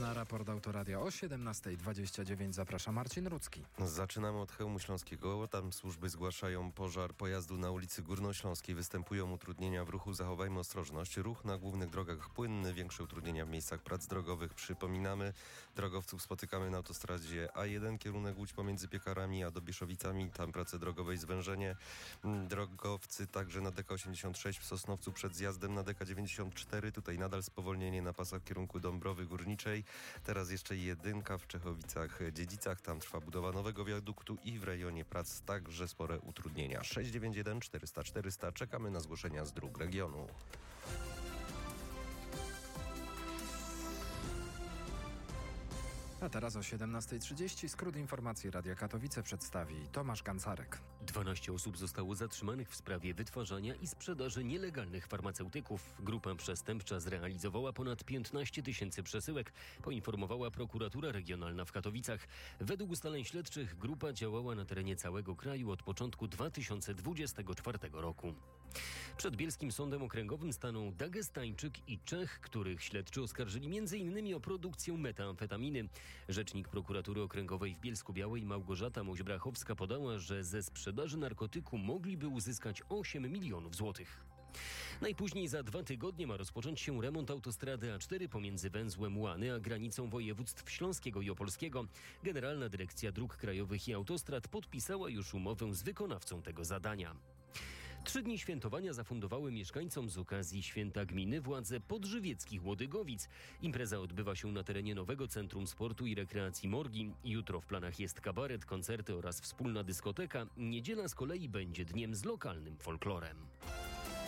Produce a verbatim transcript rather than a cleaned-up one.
Na raport Autoradia o siedemnasta dwadzieścia dziewięć zaprasza Marcin Rudzki. Zaczynamy od Chełmu Śląskiego. Tam służby zgłaszają pożar pojazdu na ulicy Górnośląskiej. Występują utrudnienia w ruchu. Zachowajmy ostrożność. Ruch na głównych drogach płynny. Większe utrudnienia w miejscach prac drogowych. Przypominamy, drogowców spotykamy na autostradzie A jeden. Kierunek Łódź pomiędzy Piekarami a Dobieszowicami. Tam prace drogowe i zwężenie. Drogowcy także na D K osiemdziesiąt sześć w Sosnowcu przed zjazdem na D K dziewięćdziesiąt cztery. Tutaj nadal spowolnienie na pasach w kierunku Dąbrowy Górniczej. Teraz jeszcze jedynka w Czechowicach-Dziedzicach. Tam trwa budowa nowego wiaduktu i w rejonie prac także spore utrudnienia. sześć dziewięć jeden czterysta czterysta. Czekamy na zgłoszenia z dróg regionu. A teraz o siedemnasta trzydzieści skrót informacji Radia Katowice przedstawi Tomasz Gancarek. dwanaście osób zostało zatrzymanych w sprawie wytwarzania i sprzedaży nielegalnych farmaceutyków. Grupa przestępcza zrealizowała ponad piętnaście tysięcy przesyłek, poinformowała prokuratura regionalna w Katowicach. Według ustaleń śledczych grupa działała na terenie całego kraju od początku dwa tysiące dwudziestego czwartego roku. Przed Bielskim Sądem Okręgowym staną Dagestańczyk i Czech, których śledczy oskarżyli między innymi o produkcję metamfetaminy. Rzecznik prokuratury okręgowej w Bielsku-Białej Małgorzata Moźbrachowska podała, że ze sprzedaży narkotyku mogliby uzyskać osiem milionów złotych. Najpóźniej za dwa tygodnie ma rozpocząć się remont autostrady A cztery pomiędzy węzłem Łany a granicą województw śląskiego i opolskiego. Generalna Dyrekcja Dróg Krajowych i Autostrad podpisała już umowę z wykonawcą tego zadania. Trzy dni świętowania zafundowały mieszkańcom z okazji święta gminy władze podżywieckich Łodygowic. Impreza odbywa się na terenie nowego Centrum Sportu i Rekreacji Morgi. Jutro w planach jest kabaret, koncerty oraz wspólna dyskoteka. Niedziela z kolei będzie dniem z lokalnym folklorem.